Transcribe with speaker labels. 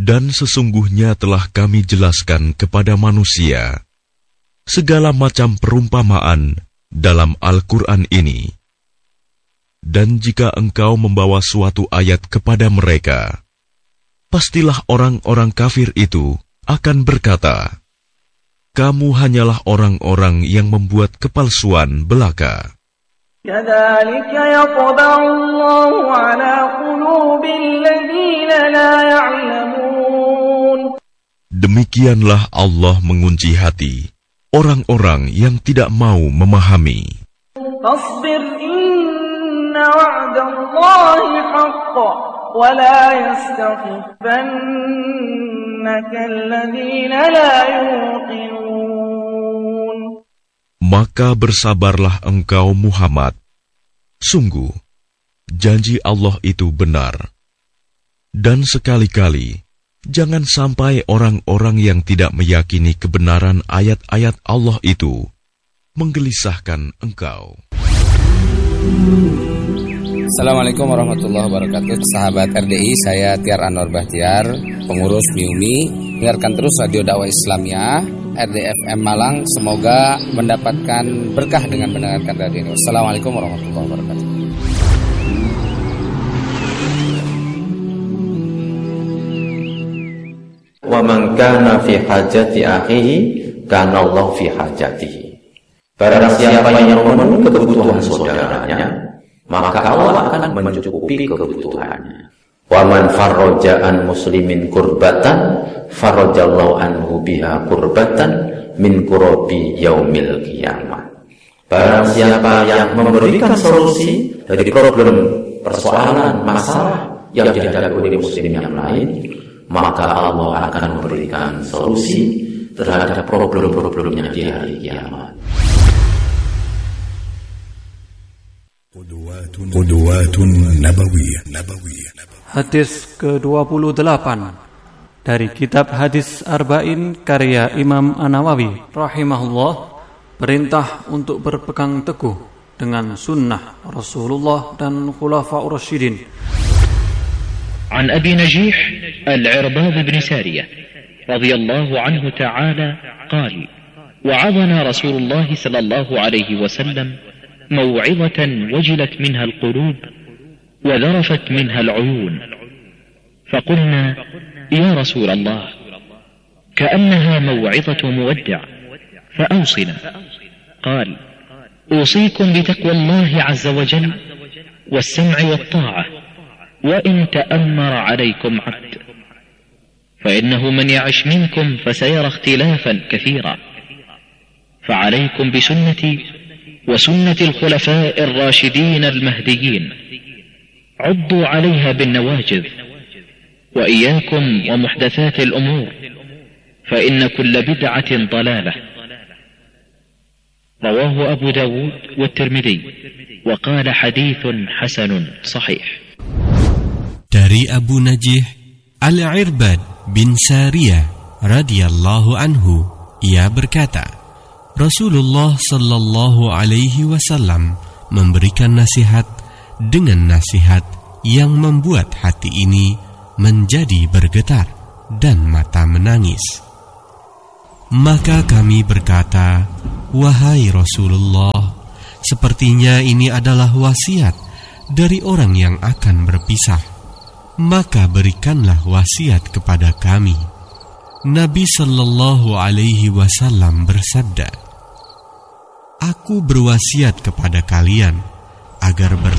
Speaker 1: Dan sesungguhnya telah kami jelaskan kepada manusia segala macam perumpamaan dalam Al-Quran ini. Dan jika engkau membawa suatu ayat kepada mereka, pastilah orang-orang kafir itu akan berkata, kamu hanyalah orang-orang yang membuat kepalsuan belaka.
Speaker 2: كذلك يطبع الله على قلوب الذين لا يعلمون.
Speaker 1: Demikianlah Allah mengunci hati orang-orang yang tidak mau memahami.
Speaker 2: فاصبر إن وعد الله حق ولا يستخفنك الذين لا يوقنون.
Speaker 1: Maka bersabarlah engkau Muhammad. Sungguh, janji Allah itu benar. Dan sekali-kali, jangan sampai orang-orang yang tidak meyakini kebenaran ayat-ayat Allah itu menggelisahkan engkau.
Speaker 3: Assalamualaikum warahmatullahi wabarakatuh. Sahabat RDI, saya Tiar Anwar Bahtiar, pengurus MIUMI. Dengarkan terus Radio Dakwah Islamiyah RDFM Malang. Semoga mendapatkan berkah dengan mendengarkan radio ini. Assalamualaikum warahmatullahi wabarakatuh.
Speaker 4: Wa man kana fi hajati akhihi kana Allah fi hajatihi. Barang siapa yang memenuhi kebutuhan saudaranya, maka Allah akan mencukupi kebutuhannya. Wa man farraja an muslimin kurbatan farajallahu anhu biha kurbatan min kurabi yaumil qiyamah. Barang siapa yang memberikan solusi dari problem persoalan masalah yang dihadapi oleh muslim yang lain, maka Allah akan memberikan solusi terhadap problem-problemnya di hari kiamat.
Speaker 5: Qudwatun Nabawiyah.
Speaker 6: Hadis ke-28 dari kitab Hadis Arba'in karya Imam An-Nawawi rahimahullah, perintah untuk berpegang teguh dengan sunnah Rasulullah dan Khulafaur Rasyidin.
Speaker 7: An Abi Najih Al-Irbad bin Sariyah radhiyallahu anhu ta'ala qala wa'adana Rasulullah sallallahu alaihi wasallam موعظة وجلت منها القلوب وذرفت منها العيون فقلنا يا رسول الله كأنها موعظة مودع فأوصنا قال أوصيكم بتقوى الله عز وجل والسمع والطاعة وإن تأمر عليكم عبد فإنه من يعش منكم فسيرى اختلافا كثيرا فعليكم بسنتي وسنة الخلفاء الراشدين المهديين عضوا عليها بالنواجذ وإياكم ومحدثات الأمور فإن كل بدعة ضلالة رواه أبو داود والترمذي وقال حديث حسن صحيح.
Speaker 8: Dari Abu Najih Al-Irbad bin Sariyah radhiyallahu anhu, ia berkata, Rasulullah sallallahu alaihi wasallam memberikan nasihat dengan nasihat yang membuat hati ini menjadi bergetar dan mata menangis. Maka kami berkata, wahai Rasulullah, sepertinya ini adalah wasiat dari orang yang akan berpisah. Maka berikanlah wasiat kepada kami. Nabi sallallahu alaihi wasallam bersabda, Aku berwasiat kepada kalian agar